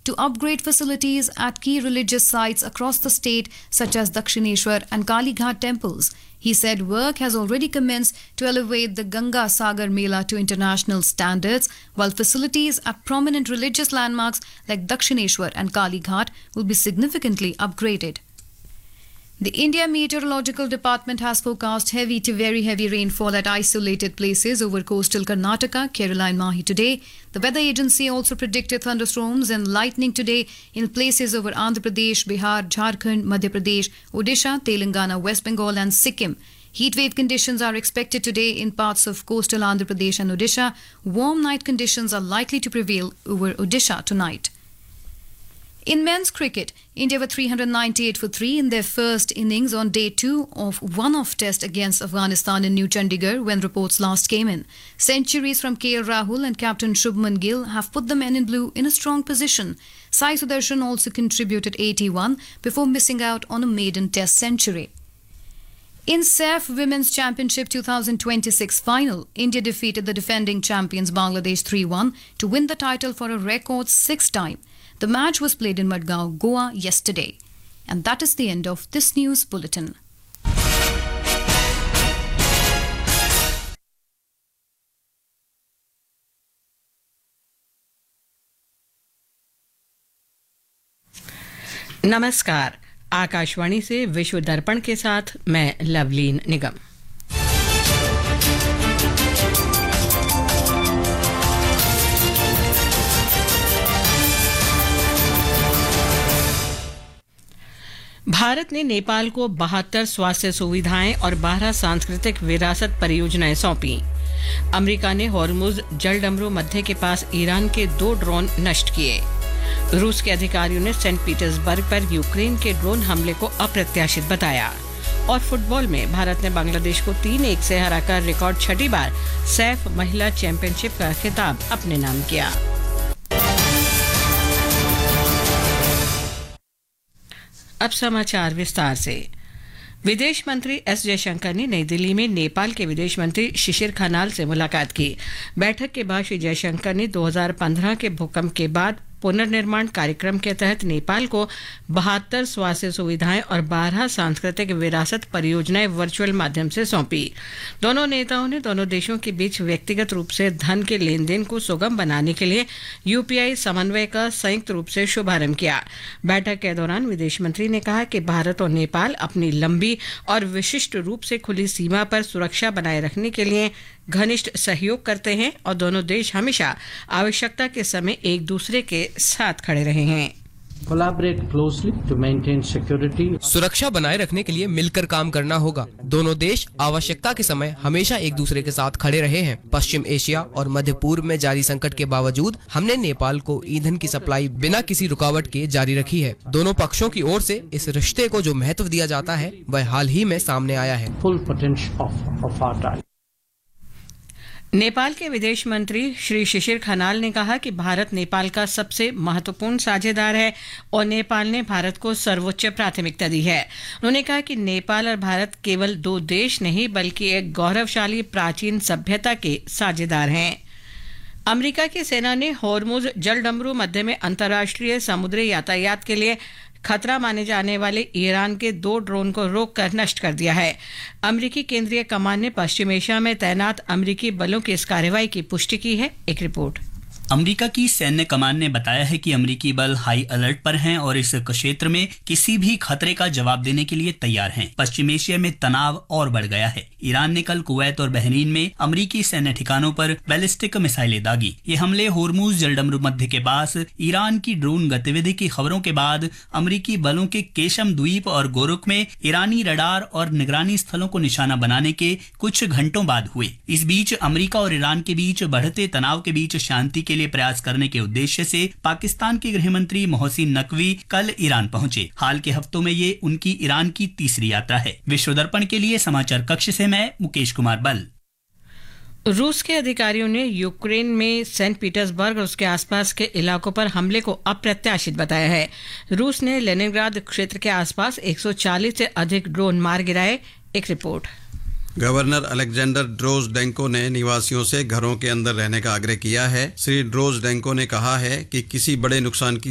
to upgrade facilities at key religious sites across the state, such as Dakshineshwar and Kali Ghat temples. He said work has already commenced to elevate the Ganga Sagar Mela to international standards, while facilities at prominent religious landmarks like Dakshineshwar and Kali Ghat will be significantly upgraded. The India Meteorological Department has forecast heavy to very heavy rainfall at isolated places over coastal Karnataka, Kerala and Mahi today. The weather agency also predicted thunderstorms and lightning today in places over Andhra Pradesh, Bihar, Jharkhand, Madhya Pradesh, Odisha, Telangana, West Bengal and Sikkim. Heatwave conditions are expected today in parts of coastal Andhra Pradesh and Odisha. Warm night conditions are likely to prevail over Odisha tonight. In men's cricket, India were 398 for 3 in their first innings on day 2 of one-off test against Afghanistan in New Chandigarh when reports last came in. Centuries from KL Rahul and captain Shubman Gill have put the men in blue in a strong position. Sai Sudarshan also contributed 81 before missing out on a maiden test century. In SAF Women's Championship 2026 final, India defeated the defending champions Bangladesh 3-1 to win the title for a record 6th time. The match was played in Madgaon, Goa yesterday. And that is the end of this news bulletin. नमस्कार, आकाशवाणी से विश्व दर्पण के साथ मैं लवलीन निगम। भारत ने नेपाल को 72 स्वास्थ्य सुविधाएं और 12 सांस्कृतिक विरासत परियोजनाएं सौंपी। अमेरिका ने हॉर्मुज जलडमरू मध्य के पास ईरान के 2 ड्रोन नष्ट किए। रूस के अधिकारियों ने सेंट पीटर्सबर्ग पर यूक्रेन के ड्रोन हमले को अप्रत्याशित बताया। और फुटबॉल में भारत ने बांग्लादेश को 3-1 से हराकर रिकॉर्ड 6ठी बार सैफ महिला चैंपियनशिप का खिताब अपने नाम किया। अब समाचार विस्तार से। विदेश मंत्री एस जयशंकर ने नई दिल्ली में नेपाल के विदेश मंत्री शिशिर खनाल से मुलाकात की। बैठक के बाद श्री जयशंकर ने 2015 के भूकंप के बाद पुनर्निर्माण कार्यक्रम के तहत नेपाल को 72 स्वास्थ्य सुविधाएं और 12 सांस्कृतिक विरासत परियोजनाएं वर्चुअल माध्यम से सौंपी। दोनों नेताओं ने दोनों देशों के बीच व्यक्तिगत रूप से धन के लेन देन को सुगम बनाने के लिए यूपीआई समन्वय का संयुक्त रूप से शुभारंभ किया। बैठक के दौरान विदेश मंत्री ने कहा कि भारत और नेपाल अपनी लंबी और विशिष्ट रूप से खुली सीमा पर सुरक्षा बनाए रखने के लिए घनिष्ठ सहयोग करते हैं और दोनों देश हमेशा आवश्यकता के समय एक दूसरे के साथ खड़े रहे हैं। सुरक्षा बनाए रखने के लिए मिलकर काम करना होगा। दोनों देश आवश्यकता के समय हमेशा एक दूसरे के साथ खड़े रहे हैं। पश्चिम एशिया और मध्य पूर्व में जारी संकट के बावजूद हमने नेपाल को ईंधन की सप्लाई बिना किसी रुकावट के जारी रखी है। दोनों पक्षों की ओर से इस रिश्ते को जो महत्व दिया जाता है वह हाल ही में सामने आया है। नेपाल के विदेश मंत्री श्री शिशिर खनाल ने कहा कि भारत नेपाल का सबसे महत्वपूर्ण साझेदार है और नेपाल ने भारत को सर्वोच्च प्राथमिकता दी है। उन्होंने कहा कि नेपाल और भारत केवल 2 देश नहीं बल्कि एक गौरवशाली प्राचीन सभ्यता के साझेदार हैं। अमेरिका की सेना ने हॉर्मुज जलडमरू मध्य में अंतर्राष्ट्रीय समुद्री यातायात के लिए खतरा माने जाने वाले ईरान के 2 ड्रोन को रोककर नष्ट कर दिया है। अमेरिकी केंद्रीय कमान ने पश्चिम एशिया में तैनात अमेरिकी बलों की इस कार्रवाई की पुष्टि की है। एक रिपोर्ट। अमेरिका की सैन्य कमान ने बताया है कि अमेरिकी बल हाई अलर्ट पर हैं और इस क्षेत्र में किसी भी खतरे का जवाब देने के लिए तैयार हैं। पश्चिम एशिया में तनाव और बढ़ गया है। ईरान ने कल कुवैत और बहरीन में अमेरिकी सैन्य ठिकानों पर बैलिस्टिक मिसाइलें दागी। ये हमले होर्मुज जलडमरू मध्य के पास ईरान की ड्रोन गतिविधि की खबरों के बाद अमेरिकी बलों के केशम द्वीप और गोरुक में ईरानी रडार और निगरानी स्थलों को निशाना बनाने के कुछ घंटों बाद हुए। इस बीच अमेरिका और ईरान के बीच बढ़ते तनाव के बीच शांति के लिए प्रयास करने के उद्देश्य से पाकिस्तान के गृह मंत्री मोहसिन नकवी कल ईरान पहुंचे। हाल के हफ्तों में ये उनकी ईरान की तीसरी यात्रा है। विश्व दर्पण के लिए समाचार कक्ष से मैं मुकेश कुमार बल। रूस के अधिकारियों ने यूक्रेन में सेंट पीटर्सबर्ग और उसके आसपास के इलाकों पर हमले को अप्रत्याशित बताया है। रूस ने लेनिनग्राद क्षेत्र के आसपास 140 से अधिक ड्रोन मार गिराए। एक रिपोर्ट। गवर्नर अलेक्जेंडर ड्रोजडेंको ने निवासियों से घरों के अंदर रहने का आग्रह किया है। श्री ड्रोजडेंको ने कहा है कि किसी बड़े नुकसान की